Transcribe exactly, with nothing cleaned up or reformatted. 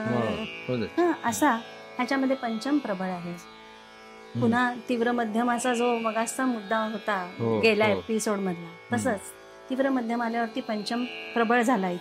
हा असा ह्याच्यामध्ये पंचम प्रबळ आहे. पुन्हा तीव्र मध्यमाचा जो मगाचा मुद्दा होता गेल्या एपिसोड मधला, तसंच तीव्र मध्यम आल्यावरती पंचम प्रबळ झाला.